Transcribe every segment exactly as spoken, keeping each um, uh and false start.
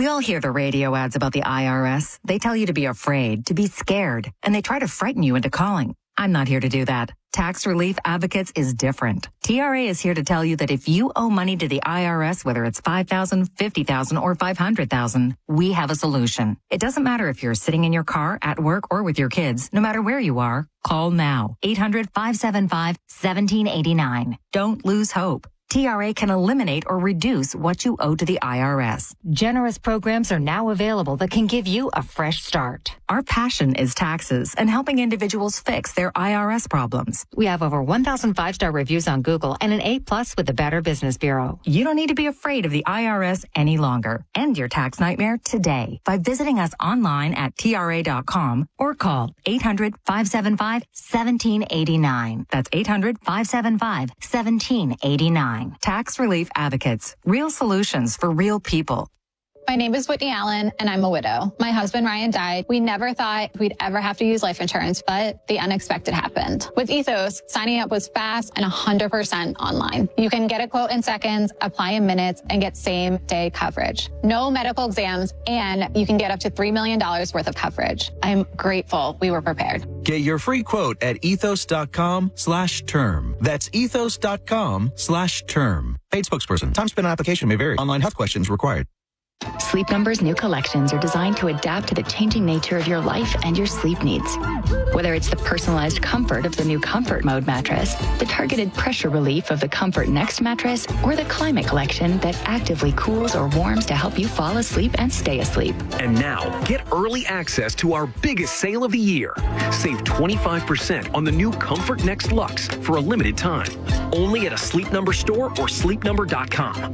all hear the radio ads about the I R S. They tell you to be afraid, to be scared, and they try to frighten you into calling. I'm not here to do that. Tax Relief Advocates is different. T R A is here to tell you that if you owe money to the I R S, whether it's five thousand dollars, fifty thousand dollars, or five hundred thousand dollars, we have a solution. It doesn't matter if you're sitting in your car, at work, or with your kids. No matter where you are, call now. eight hundred, five seven five, one seven eight nine. Don't lose hope. T R A can eliminate or reduce what you owe to the I R S. Generous programs are now available that can give you a fresh start. Our passion is taxes and helping individuals fix their I R S problems. We have over one thousand five-star reviews on Google and an A plus with the Better Business Bureau. You don't need to be afraid of the I R S any longer. End your tax nightmare today by visiting us online at T R A dot com or call eight hundred, five seven five, one seven eight nine. That's eight hundred, five seven five, one seven eight nine. Tax Relief Advocates. Real solutions for real people. My name is Whitney Allen, and I'm a widow. My husband, Ryan, died. We never thought we'd ever have to use life insurance, but the unexpected happened. With Ethos, signing up was fast and one hundred percent online. You can get a quote in seconds, apply in minutes, and get same-day coverage. No medical exams, and you can get up to three million dollars worth of coverage. I'm grateful we were prepared. Get your free quote at ethos.com slash term. That's ethos.com slash term. Paid spokesperson. Time spent on application may vary. Online health questions required. Sleep Number's new collections are designed to adapt to the changing nature of your life and your sleep needs. Whether it's the personalized comfort of the new Comfort Mode mattress, the targeted pressure relief of the Comfort Next mattress, or the Climate Collection that actively cools or warms to help you fall asleep and stay asleep. And now, get early access to our biggest sale of the year. Save twenty-five percent on the new Comfort Next Luxe for a limited time. Only at a Sleep Number store or sleep number dot com.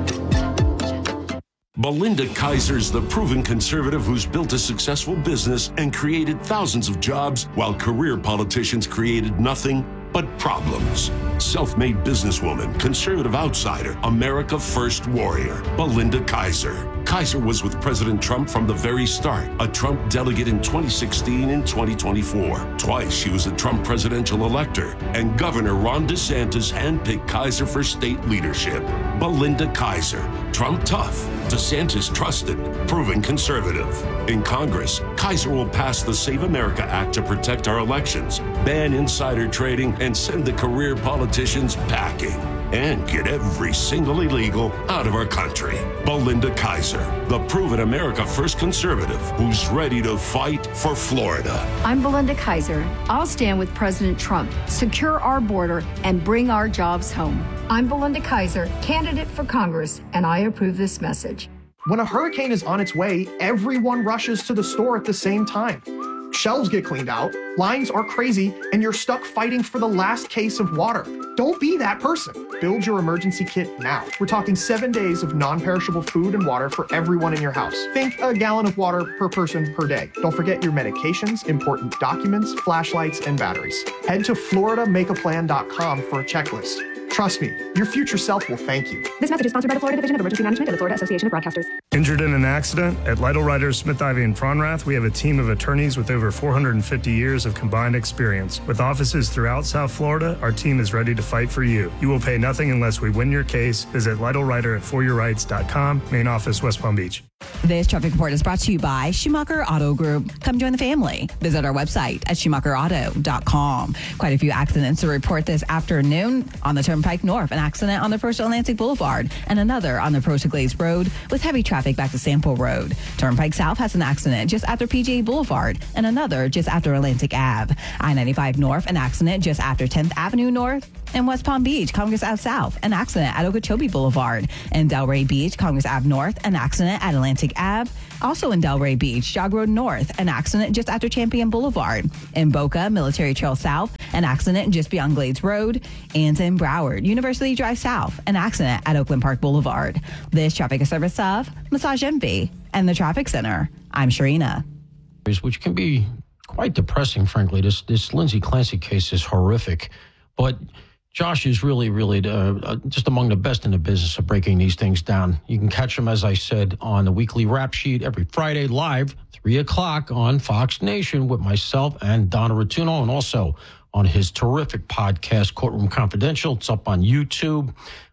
Belinda Kaiser's the proven conservative who's built a successful business and created thousands of jobs while career politicians created nothing but problems. Self-made businesswoman, conservative outsider, America First warrior, Belinda Kaiser. Kaiser was with President Trump from the very start, a Trump delegate in twenty sixteen and twenty twenty-four. Twice she was a Trump presidential elector, and Governor Ron DeSantis handpicked Kaiser for state leadership. Belinda Kaiser, Trump tough, DeSantis trusted, proven conservative. In Congress, Kaiser will pass the Save America Act to protect our elections, ban insider trading, and send the career politicians packing. And get every single illegal out of our country. Belinda Kaiser, the proven America First conservative who's ready to fight for Florida. I'm Belinda Kaiser. I'll stand with President Trump, secure our border, and bring our jobs home. I'm Belinda Kaiser, candidate for Congress, and I approve this message. When a hurricane is on its way, everyone rushes to the store at the same time. Shelves get cleaned out, lines are crazy, and you're stuck fighting for the last case of water. Don't be that person. Build your emergency kit now. We're talking seven days of non-perishable food and water for everyone in your house. Think a gallon of water per person per day. Don't forget your medications, important documents, flashlights, and batteries. Head to Florida Make A Plan dot com for a checklist. Trust me, your future self will thank you. This message is sponsored by the Florida Division of Emergency Management and the Florida Association of Broadcasters. Injured in an accident? At Lytle Writers, Smith, Ivey, and Fronrath, we have a team of attorneys with over four hundred fifty years of combined experience. With offices throughout South Florida, our team is ready to fight for you. You will pay nothing unless we win your case. Visit Lytle Writer at for your rights dot com, main office, West Palm Beach. This traffic report is brought to you by Schumacher Auto Group. Come join the family. Visit our website at schumacher auto dot com. Quite a few accidents to report this afternoon on the Turnpike North. An accident on the approach to Atlantic Boulevard and another on the approach to Glaze Road with heavy traffic back to Sample Road. Turnpike South has an accident just after P G A Boulevard and another just after Atlantic Ave. I ninety-five North, an accident just after tenth Avenue North. In West Palm Beach, Congress Ave South, an accident at Okeechobee Boulevard. In Delray Beach, Congress Ave North, an accident at Atlantic Ave. Also in Delray Beach, Jog Road North, an accident just after Champion Boulevard. In Boca, Military Trail South, an accident just beyond Glades Road. And in Broward, University Drive South, an accident at Oakland Park Boulevard. This traffic is service of Massage Envy and the Traffic Center. I'm Sharina. Which can be quite depressing, frankly. This this Lindsay Clancy case is horrific, but Josh is really, really uh, just among the best in the business of breaking these things down. You can catch him, as I said, on the weekly rap sheet every Friday live, three o'clock on Fox Nation with myself and Donna Rotuno, and also on his terrific podcast, Courtroom Confidential. It's up on YouTube.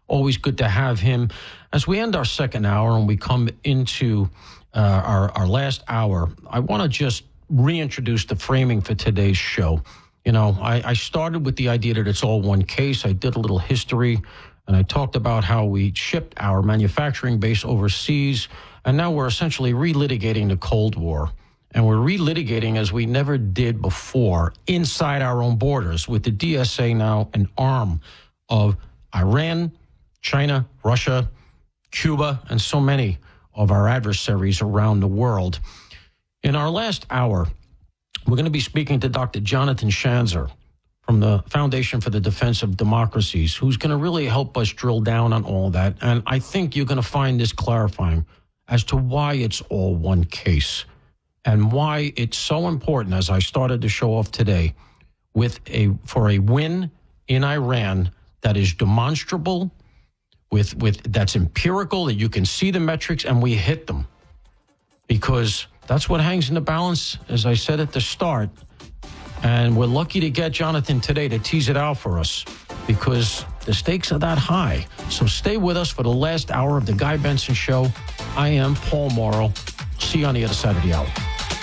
Always good to have him. As we end our second hour and we come into uh, our, our last hour, I want to just reintroduce the framing for today's show. You know, I, I started with the idea that it's all one case. I did a little history, and I talked about how we shipped our manufacturing base overseas, and now we're essentially relitigating the Cold War. And we're relitigating as we never did before inside our own borders, with the D S A now an arm of Iran, China, Russia, Cuba, and so many of our adversaries around the world. In our last hour, we're going to be speaking to Doctor Jonathan Schanzer from the Foundation for the Defense of Democracies, who's going to really help us drill down on all that. And I think you're going to find this clarifying as to why it's all one case and why it's so important, as I started to show off today, with a for a win in Iran that is demonstrable, with with that's empirical, that you can see the metrics, and we hit them. Because that's what hangs in the balance, as I said at the start. And we're lucky to get Jonathan today to tease it out for us, because the stakes are that high. So stay with us for the last hour of the Guy Benson Show. I am Paul Morrow. See you on the other side of the hour.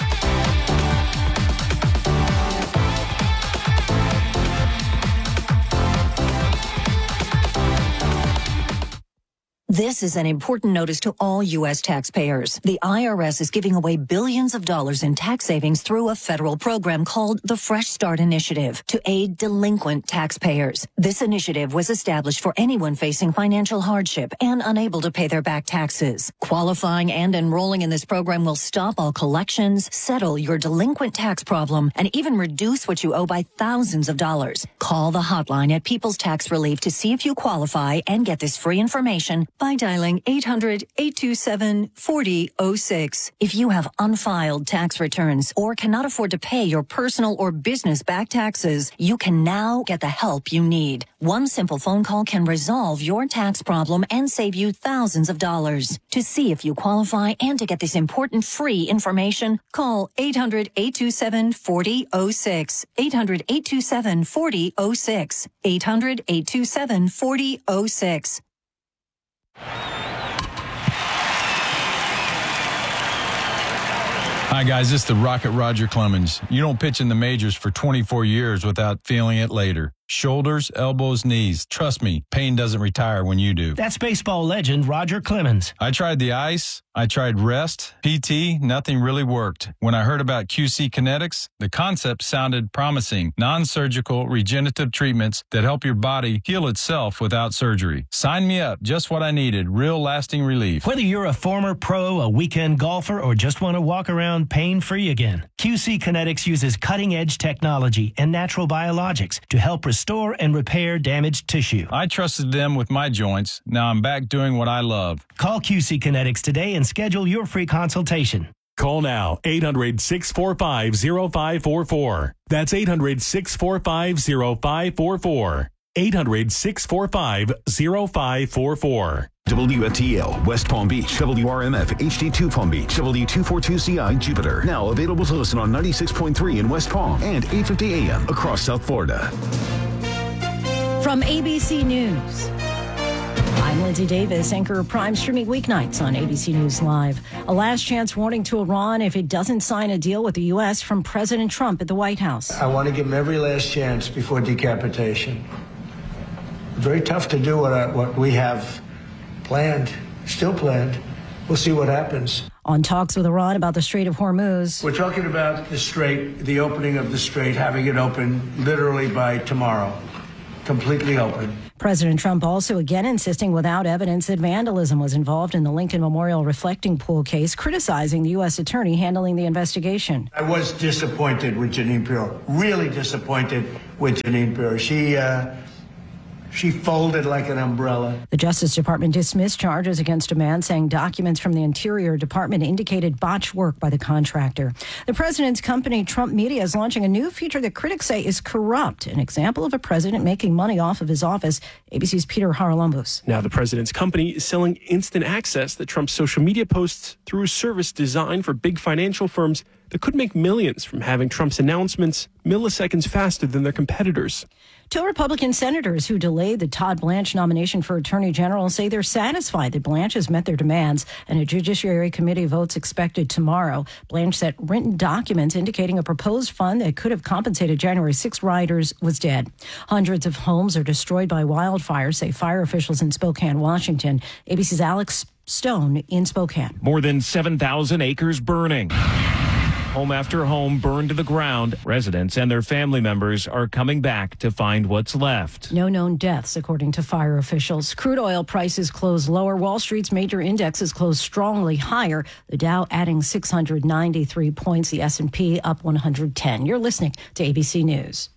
This is an important notice to all U S taxpayers. The I R S is giving away billions of dollars in tax savings through a federal program called the Fresh Start Initiative to aid delinquent taxpayers. This initiative was established for anyone facing financial hardship and unable to pay their back taxes. Qualifying and enrolling in this program will stop all collections, settle your delinquent tax problem, and even reduce what you owe by thousands of dollars. Call the hotline at People's Tax Relief to see if you qualify and get this free information by dialing eight hundred, eight two seven, four zero zero six. If you have unfiled tax returns or cannot afford to pay your personal or business back taxes, you can now get the help you need. One simple phone call can resolve your tax problem and save you thousands of dollars. To see if you qualify and to get this important free information, call eight hundred, eight two seven, four zero zero six. eight hundred, eight two seven, four zero zero six. eight hundred, eight two seven, four zero zero six. Hi, guys. This is the Rocket Roger Clemens. You don't pitch in the majors for twenty-four years without feeling it later. Shoulders, elbows, knees. Trust me, pain doesn't retire when you do. That's baseball legend Roger Clemens. I tried the ice. I tried rest, P T. Nothing really worked. When I heard about Q C Kinetics, the concept sounded promising. Non-surgical regenerative treatments that help your body heal itself without surgery. Sign me up. Just what I needed. Real lasting relief. Whether you're a former pro, a weekend golfer, or just want to walk around pain-free again, Q C Kinetics uses cutting-edge technology and natural biologics to help restore and repair damaged tissue. I trusted them with my joints. Now I'm back doing what I love. Call Q C Kinetics today and schedule your free consultation. Call now, eight hundred, six four five, zero five four four. That's eight hundred, six four five, zero five four four. eight hundred, six four five, zero five four four. W F T L, West Palm Beach, W R M F, H D two Palm Beach, W two forty-two C I, Jupiter. Now available to listen on ninety-six point three in West Palm and eight fifty A M across South Florida. From A B C News, I'm Lindsay Davis, anchor of Prime, streaming weeknights on A B C News Live. A last chance warning to Iran if it doesn't sign a deal with the U S from President Trump at the White House. I want to give him every last chance before decapitation. Very tough to do what, I, what we have planned, still planned. We'll see what happens. On talks with Iran about the Strait of Hormuz. We're talking about the strait, the opening of the strait, having it open literally by tomorrow. Completely open. President Trump also again insisting without evidence that vandalism was involved in the Lincoln Memorial reflecting pool case, criticizing the U S attorney handling the investigation. I was disappointed with Jeanine Pirro, really disappointed with Jeanine Pirro. She, uh, She folded like an umbrella. The Justice Department dismissed charges against a man, saying documents from the Interior Department indicated botched work by the contractor. The president's company, Trump Media, is launching a new feature that critics say is corrupt, an example of a president making money off of his office. A B C's Peter Haralambos. Now the president's company is selling instant access to Trump's social media posts through a service designed for big financial firms that could make millions from having Trump's announcements milliseconds faster than their competitors. Two Republican senators who delayed the Todd Blanche nomination for Attorney General say they're satisfied that Blanche has met their demands, and a Judiciary Committee vote's expected tomorrow. Blanche sent written documents indicating a proposed fund that could have compensated January sixth rioters was dead. Hundreds of homes are destroyed by wildfires, say fire officials in Spokane, Washington. A B C's Alex Stone in Spokane. More than seven thousand acres burning. Home after home burned to the ground. Residents and their family members are coming back to find what's left. No known deaths, according to fire officials. Crude oil prices closed lower. Wall Street's major indexes closed strongly higher. The Dow adding six hundred ninety-three points. The S and P up one hundred ten. You're listening to A B C News.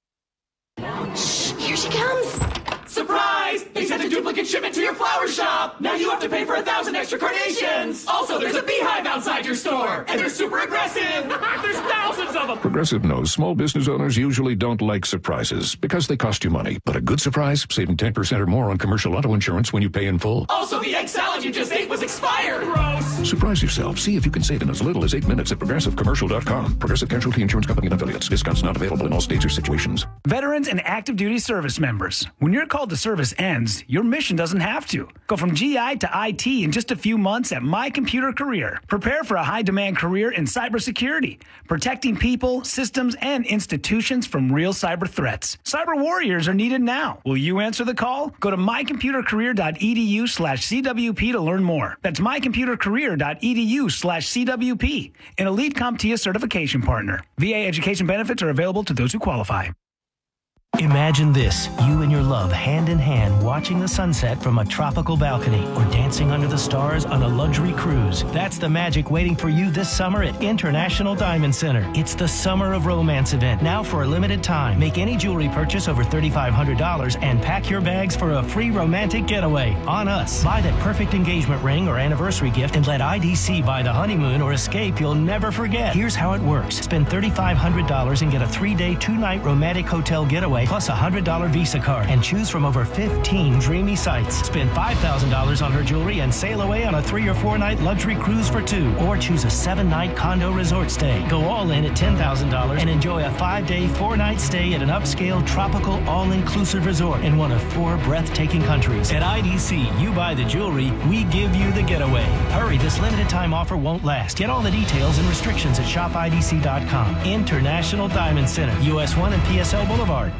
Shh, here she comes. Surprise! They sent a duplicate shipment to your flower shop. Now you have to pay for a thousand extra carnations. Also, there's a beehive outside your store, and they're super aggressive. There's thousands of them. Progressive knows small business owners usually don't like surprises because they cost you money. But a good surprise, saving ten percent or more on commercial auto insurance when you pay in full. Also, the egg salad you just ate was expired. Gross. Surprise yourself. See if you can save in as little as eight minutes at progressive commercial dot com. Progressive Casualty Insurance Company and affiliates. Discounts not available in all states or situations. Veterans and active duty service members. When your call to service ends, your mission doesn't have to. Go from G I to I T in just a few months at My Computer Career. Prepare for a high-demand career in cybersecurity, protecting people, systems, and institutions from real cyber threats. Cyber warriors are needed now. Will you answer the call? Go to my computer career dot e d u slash c w p to learn more. That's my computer career dot e d u slash c w p. An Elite CompTIA certification partner. V A education benefits are available to those who qualify. Imagine this, you and your love hand in hand watching the sunset from a tropical balcony or dancing under the stars on a luxury cruise. That's the magic waiting for you this summer at International Diamond Center. It's the Summer of Romance event, now for a limited time. Make any jewelry purchase over three thousand five hundred dollars and pack your bags for a free romantic getaway on us. Buy that perfect engagement ring or anniversary gift and let I D C buy the honeymoon or escape you'll never forget. Here's how it works. Spend three thousand five hundred dollars and get a three-day, two-night romantic hotel getaway plus a one hundred dollars Visa card and choose from over fifteen dreamy sites. Spend five thousand dollars on her jewelry and sail away on a three or four night luxury cruise for two, or choose a seven night condo resort stay. Go all in at ten thousand dollars and enjoy a five day, four night stay at an upscale tropical all-inclusive resort in one of four breathtaking countries. At I D C, you buy the jewelry, we give you the getaway. Hurry, this limited time offer won't last. Get all the details and restrictions at shop I D C dot com. International Diamond Center, U S one and P S L Boulevard.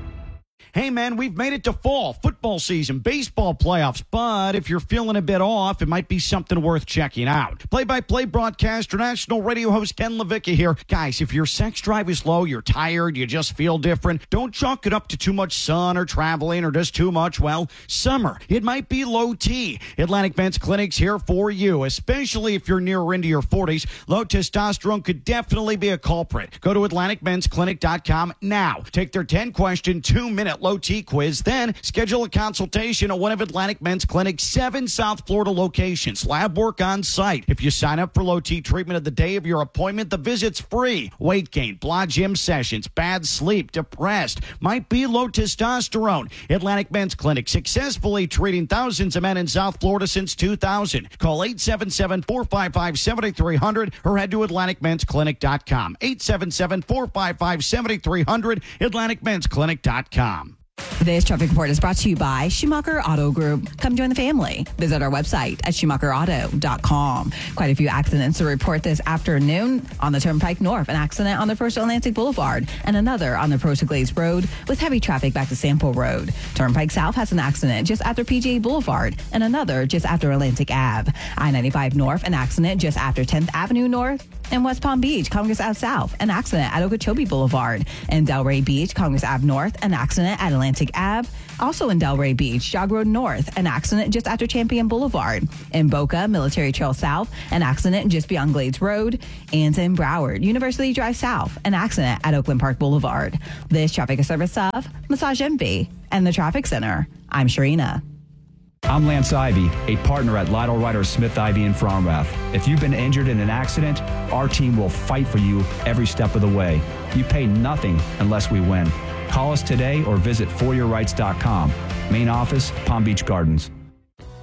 Hey, man, we've made it to fall, football season, baseball playoffs, but if you're feeling a bit off, it might be something worth checking out. Play-by-play broadcaster, national radio host Ken Levicka here. Guys, if your sex drive is low, you're tired, you just feel different, don't chalk it up to too much sun or traveling or just too much, well, summer. It might be low T. Atlantic Men's Clinic's here for you, especially if you're near or into your forties. Low testosterone could definitely be a culprit. Go to atlantic men's clinic dot com now. Take their ten-question, two-minute low T quiz, then schedule a consultation at one of Atlantic Men's Clinic's seven South Florida locations. Lab work on site. If you sign up for low T treatment at the day of your appointment, the visit's free. Weight gain, blah gym sessions, bad sleep, depressed, might be low testosterone. Atlantic Men's Clinic, successfully treating thousands of men in South Florida since two thousand. Call eight seven seven, four five five, seven three zero zero or head to atlantic men's clinic dot com. eight seven seven, four five five, seven three zero zero, atlantic men's clinic dot com. This traffic report is brought to you by Schumacher Auto Group. Come join the family. Visit our website at schumacher auto dot com. Quite a few accidents to report this afternoon on the Turnpike North. An accident on the First Atlantic Boulevard and another on the Proseglaze Road with heavy traffic back to Sample Road. Turnpike South has an accident just after P G A Boulevard and another just after Atlantic Ave. I ninety-five North, an accident just after tenth Avenue North. In West Palm Beach, Congress Ave South, an accident at Okeechobee Boulevard. In Delray Beach, Congress Ave North, an accident at Atlantic Ave. Also in Delray Beach, Jog Road North, an accident just after Champion Boulevard. In Boca, Military Trail South, an accident just beyond Glades Road. And in Broward, University Drive South, an accident at Oakland Park Boulevard. This traffic is service of Massage Envy and the Traffic Center. I'm Sharina. I'm Lance Ivy, a partner at Lytle Ryder Smith Ivy in Fromrath. If you've been injured in an accident, our team will fight for you every step of the way. You pay nothing unless we win. Call us today or visit for your rights dot com. Main office, Palm Beach Gardens.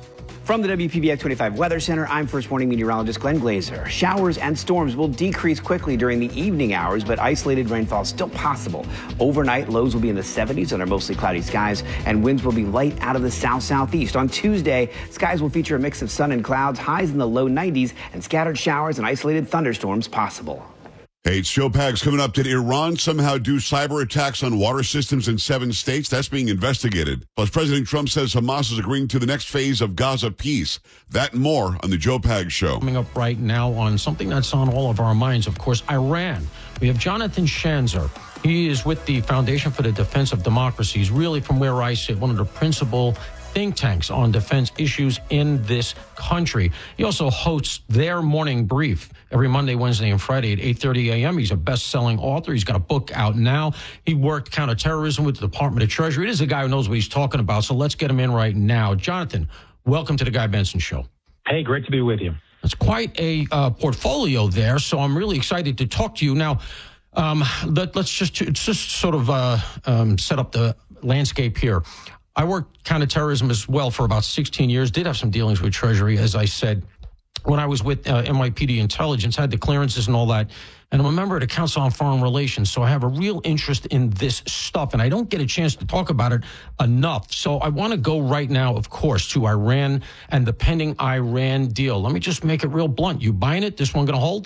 From the W P B X twenty-five Weather Center, I'm First Warning Meteorologist Glenn Glazer. Showers and storms will decrease quickly during the evening hours, but isolated rainfall is still possible. Overnight, lows will be in the seventies under mostly cloudy skies, and winds will be light out of the south-southeast. On Tuesday, skies will feature a mix of sun and clouds, highs in the low nineties, and scattered showers and isolated thunderstorms possible. Hey, it's Joe Pags coming up. Did Iran somehow do cyber attacks on water systems in seven states? That's being investigated. Plus, President Trump says Hamas is agreeing to the next phase of Gaza peace. That and more on the Joe Pags Show. Coming up right now on something that's on all of our minds, of course, Iran. We have Jonathan Schanzer. He is with the Foundation for the Defense of Democracy. He's really, from where I sit, one of the principal think tanks on defense issues in this country. He also hosts their morning brief every Monday, Wednesday, and Friday at eight thirty a.m. He's a best-selling author. He's got a book out now. He worked counterterrorism with the Department of Treasury. It is a guy who knows what he's talking about, so let's get him in right now. Jonathan, welcome to the Guy Benson Show. Hey, great to be with you. It's quite a uh, portfolio there, so I'm really excited to talk to you. Now, um, let, let's just, just sort of uh, um, set up the landscape here. I worked counterterrorism as well for about sixteen years, did have some dealings with Treasury, as I said, when I was with uh, N Y P D Intelligence, had the clearances and all that. And I'm a member of the Council on Foreign Relations, so I have a real interest in this stuff, and I don't get a chance to talk about it enough. So I want to go right now, of course, to Iran and the pending Iran deal. Let me just make it real blunt. You buying it? This one going to hold?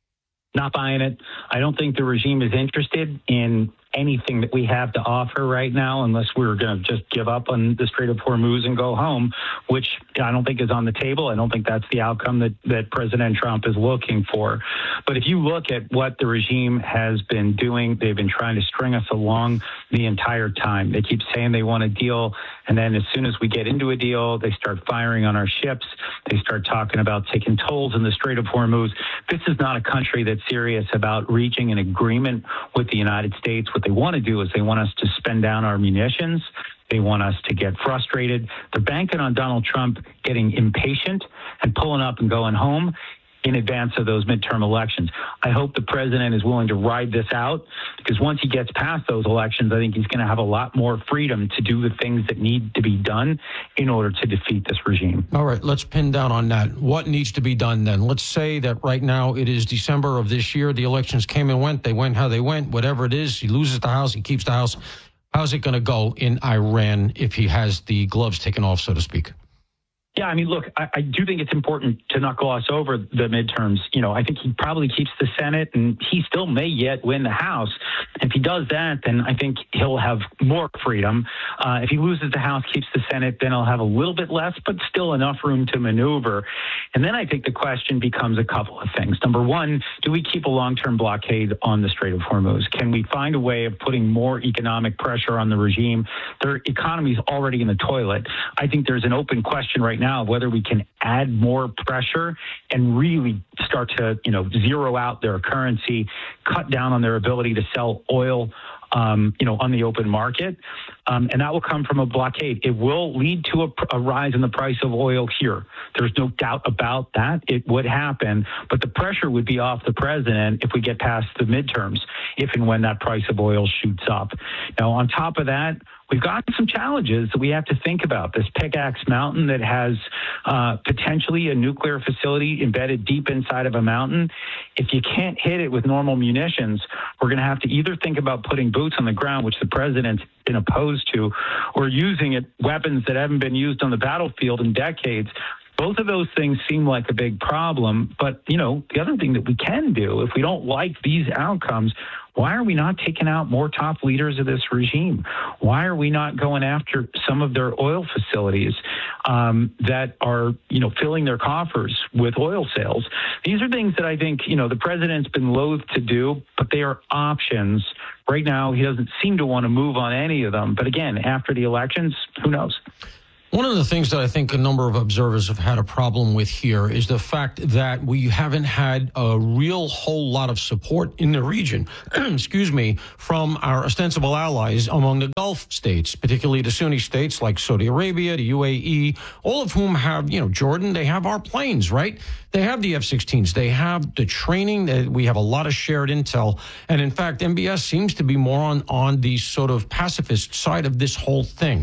Not buying it. I don't think the regime is interested in anything that we have to offer right now, unless we're going to just give up on the Strait of Hormuz and go home, which I don't think is on the table. I don't think that's the outcome that, that President Trump is looking for. But if you look at what the regime has been doing, they've been trying to string us along the entire time. They keep saying they want a deal, and then as soon as we get into a deal, they start firing on our ships. They start talking about taking tolls in the Strait of Hormuz. This is not a country that's serious about reaching an agreement with the United States. What they want to do is they want us to spend down our munitions. They want us to get frustrated. They're banking on Donald Trump getting impatient and pulling up and going home in advance of those midterm elections. I hope the president is willing to ride this out, because once he gets past those elections, I think he's going to have a lot more freedom to do the things that need to be done in order to defeat this regime. All right, let's pin down on that. What needs to be done then? Let's say that right now it is December of this year. The elections came and went. They went how they went. Whatever it is, he loses the House, he keeps the House. How's it going to go in Iran if he has the gloves taken off, so to speak? Yeah, I mean, look, I, I do think it's important to not gloss over the midterms. You know, I think he probably keeps the Senate, and he still may yet win the House. If he does that, then I think he'll have more freedom. Uh, if he loses the House, keeps the Senate, then he'll have a little bit less, but still enough room to maneuver. And then I think the question becomes a couple of things. Number one, do we keep a long-term blockade on the Strait of Hormuz? Can we find a way of putting more economic pressure on the regime? Their economy is already in the toilet. I think there's an open question right now of whether we can add more pressure and really start to, you know, zero out their currency, cut down on their ability to sell oil, um, you know, on the open market. Um, and that will come from a blockade. It will lead to a, a rise in the price of oil here. There's no doubt about that. It would happen, but the pressure would be off the president if we get past the midterms, if and when that price of oil shoots up. Now, on top of that, we've got some challenges that we have to think about. This Pickaxe Mountain that has uh, potentially a nuclear facility embedded deep inside of a mountain. If you can't hit it with normal munitions, we're going to have to either think about putting boots on the ground, which the president's been opposed to, or using it, weapons that haven't been used on the battlefield in decades. Both of those things seem like a big problem. But, you know, the other thing that we can do, if we don't like these outcomes, why are we not taking out more top leaders of this regime? Why are we not going after some of their oil facilities um, that are, you know, filling their coffers with oil sales? These are things that I think, you know, the president's been loath to do, but they are options. Right now, he doesn't seem to want to move on any of them. But again, after the elections, who knows? One of the things that I think a number of observers have had a problem with here is the fact that we haven't had a real whole lot of support in the region, excuse me, from our ostensible allies among the Gulf states, particularly the Sunni states like Saudi Arabia, the U A E, all of whom have, you know, Jordan, they have our planes, right? They have the F sixteens. They have the training. That we have a lot of shared intel. And in fact, M B S seems to be more on, on the sort of pacifist side of this whole thing.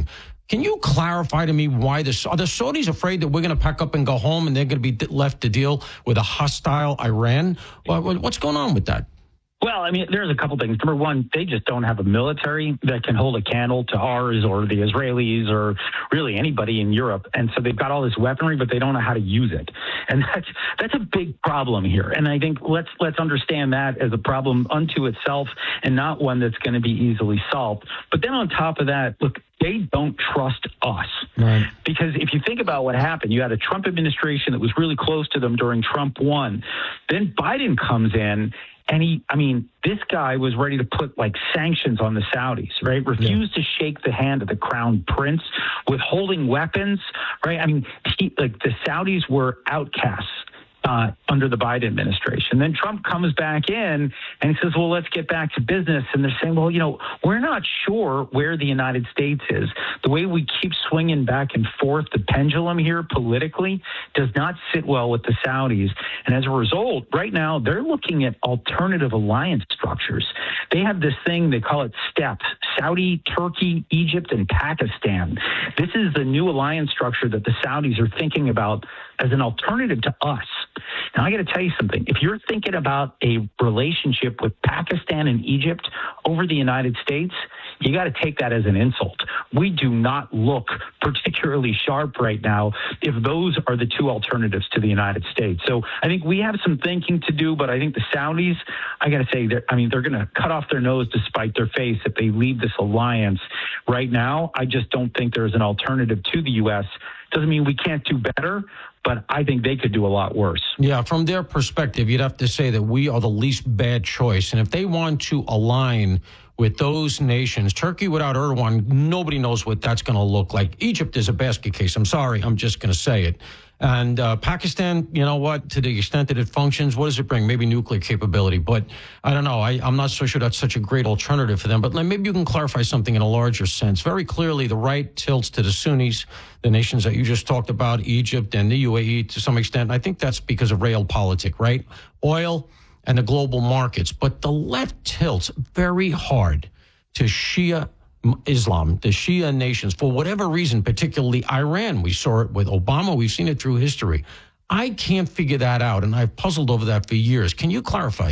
Can you clarify to me why the, are the Saudis afraid that we're going to pack up and go home and they're going to be left to deal with a hostile Iran? What's going on with that? Well, I mean, there's a couple things. Number one, they just don't have a military that can hold a candle to ours or the Israelis or really anybody in Europe. And so they've got all this weaponry, but they don't know how to use it. And that's that's a big problem here. And I think let's let's understand that as a problem unto itself and not one that's going to be easily solved. But then on top of that, look, they don't trust us. Right. Because if you think about what happened, you had a Trump administration that was really close to them during Trump one. Then Biden comes in. And he, I mean, this guy was ready to put like sanctions on the Saudis, right? Refused yeah. to shake the hand of the crown prince, withholding weapons, right? I mean, he, like the Saudis were outcasts uh, under the Biden administration. Then Trump comes back in and he says, well, let's get back to business. And they're saying, well, you know, we're not sure where the United States is. The way we keep swinging back and forth, the pendulum here politically does not sit well with the Saudis. And as a result, right now, they're looking at alternative alliance structures. They have this thing, they call it STEPS, Saudi, Turkey, Egypt, and Pakistan. This is the new alliance structure that the Saudis are thinking about as an alternative to us. Now, I got to tell you something. If you're thinking about a relationship with Pakistan and Egypt over the United States, you got to take that as an insult. We do not look particularly sharp right now if those are the two alternatives to the United States. So I think we have some thinking to do, but I think the Saudis, I got to say, I mean, they're going to cut off their nose to spite their face if they leave this alliance. Right now, I just don't think there's an alternative to the U S. Doesn't mean we can't do better, but I think they could do a lot worse. Yeah, from their perspective, you'd have to say that we are the least bad choice. And if they want to align with those nations, Turkey without Erdogan, nobody knows what that's going to look like. Egypt is a basket case. I'm sorry, I'm just going to say it. And uh, Pakistan, you know what, to the extent that it functions, what does it bring? Maybe nuclear capability. But I don't know. I, I'm not so sure that's such a great alternative for them. But maybe you can clarify something in a larger sense. Very clearly, the right tilts to the Sunnis, the nations that you just talked about, Egypt and the U A E to some extent. I think that's because of realpolitik, right? Oil and the global markets. But the left tilts very hard to Shia Islam, the Shia nations, for whatever reason, particularly Iran. We saw it with Obama. We've seen it through history. I can't figure that out, and I've puzzled over that for years. Can you clarify?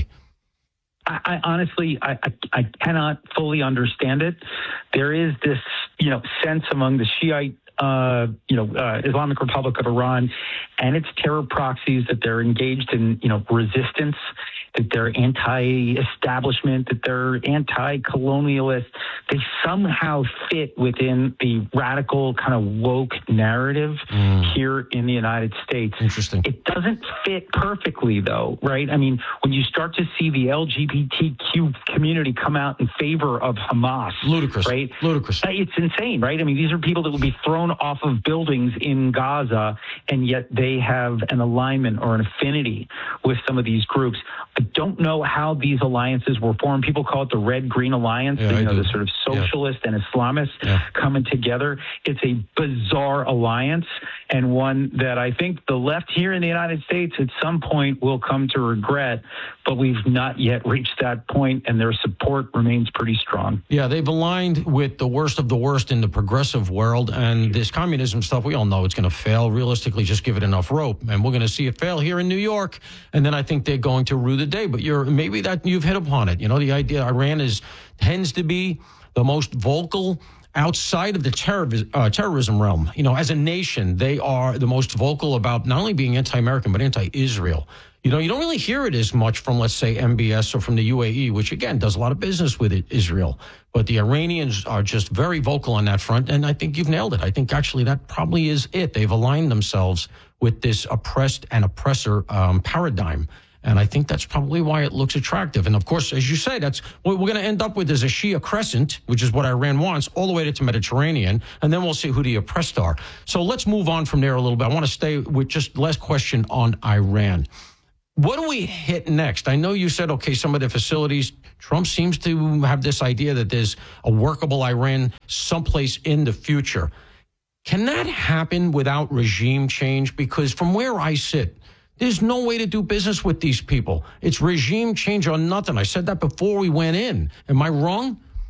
I, I honestly, I, I, I cannot fully understand it. There is this, you know, sense among the Shiite Uh, you know, uh, Islamic Republic of Iran and its terror proxies that they're engaged in, you know, resistance, that they're anti-establishment, that they're anti-colonialist. They somehow fit within the radical kind of woke narrative mm. here in the United States. Interesting. It doesn't fit perfectly, though, right? I mean, when you start to see the L G B T Q community come out in favor of Hamas, ludicrous, right? Ludicrous. It's insane, right? I mean, these are people that would be thrown off of buildings in Gaza, and yet they have an alignment or an affinity with some of these groups. I don't know how these alliances were formed. People call it the Red-Green Alliance, yeah, you know, do. the sort of socialist yeah. and Islamists yeah. coming together. It's a bizarre alliance, and one that I think the left here in the United States at some point will come to regret, but we've not yet reached that point, and their support remains pretty strong. Yeah, they've aligned with the worst of the worst in the progressive world, and this communism stuff, we all know it's going to fail. Realistically, just give it enough rope, and we're going to see it fail here in New York, and then I think they're going to rue the day. But you're maybe that you've hit upon it. You know, the idea Iran is tends to be the most vocal outside of the terror, uh, terrorism realm. You know, as a nation, they are the most vocal about not only being anti-American, but anti-Israel. You know, you don't really hear it as much from, let's say, M B S or from the U A E, which, again, does a lot of business with it, Israel. But the Iranians are just very vocal on that front, and I think you've nailed it. I think, actually, that probably is it. They've aligned themselves with this oppressed and oppressor um, paradigm. And I think that's probably why it looks attractive. And, of course, as you say, that's what we're going to end up with is a Shia crescent, which is what Iran wants, all the way to the Mediterranean. And then we'll see who the oppressed are. So let's move on from there a little bit. I want to stay with just last question on Iran. What do we hit next? I know you said, okay, some of the facilities, Trump seems to have this idea that there's a workable Iran someplace in the future. Can that happen without regime change? Because from where I sit, there's no way to do business with these people. It's regime change or nothing. I said that before we went in. Am I wrong?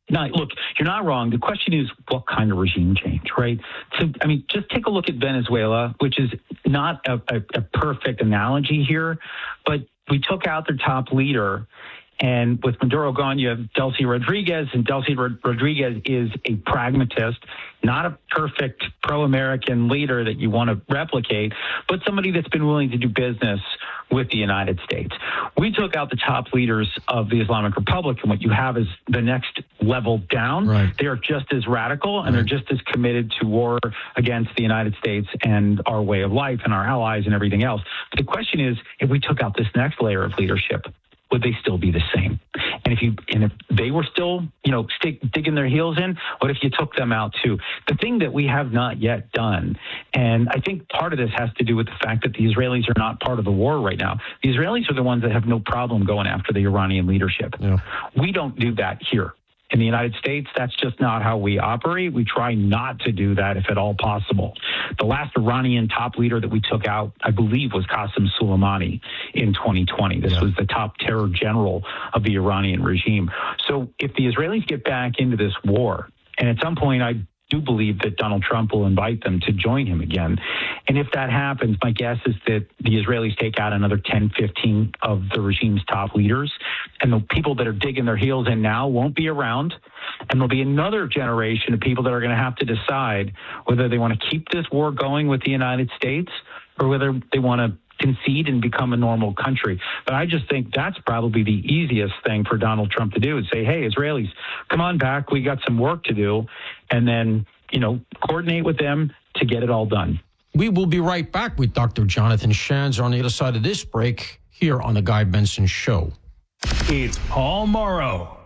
Now, look, you're not wrong. The question is, what kind of regime change, right? So, I mean, just take a look at Venezuela, which is not a, a, a perfect analogy here, but we took out their top leader. And with Maduro gone, you have Delcy Rodriguez, and Delcy Rod- Rodriguez is a pragmatist, not a perfect pro-American leader that you want to replicate, but somebody that's been willing to do business with the United States. We took out the top leaders of the Islamic Republic, and what you have is the next level down. Right. They are just as radical, and right. they're just as committed to war against the United States and our way of life and our allies and everything else. But the question is, if we took out this next layer of leadership, would they still be the same? And if you and if they were still, you know, stick, digging their heels in, what if you took them out too? The thing that we have not yet done, and I think part of this has to do with the fact that the Israelis are not part of the war right now. The Israelis are the ones that have no problem going after the Iranian leadership. Yeah. We don't do that here. In the United States, that's just not how we operate. We try not to do that if at all possible. The last Iranian top leader that we took out, I believe, was Qasem Soleimani in twenty twenty. This yeah. was the top terror general of the Iranian regime. So if the Israelis get back into this war, and at some point I do believe that Donald Trump will invite them to join him again. And if that happens, my guess is that the Israelis take out another ten, fifteen of the regime's top leaders, and the people that are digging their heels in now won't be around. And there'll be another generation of people that are going to have to decide whether they want to keep this war going with the United States or whether they want to concede and become a normal country. But I just think that's probably the easiest thing for Donald Trump to do is say, hey, Israelis, come on back. We got some work to do. And then, you know, coordinate with them to get it all done. We will be right back with Doctor Jonathan Shands on the other side of this break here on The Guy Benson Show. It's Paul Morrow.